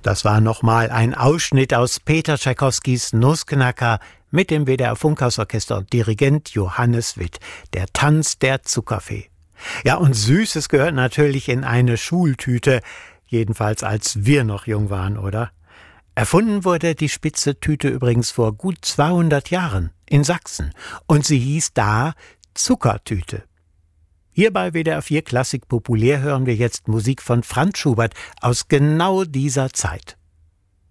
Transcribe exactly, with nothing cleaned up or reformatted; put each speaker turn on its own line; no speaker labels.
Das war nochmal ein Ausschnitt aus Peter Tschaikowskis Nussknacker mit dem W D R Funkhausorchester und Dirigent Johannes Witt, der Tanz der Zuckerfee. Ja, und Süßes gehört natürlich in eine Schultüte, jedenfalls als wir noch jung waren, oder? Erfunden wurde die spitze Tüte übrigens vor gut zweihundert Jahren in Sachsen und sie hieß da Zuckertüte. Hier bei W D R vier Klassik Populär hören wir jetzt Musik von Franz Schubert aus genau dieser Zeit.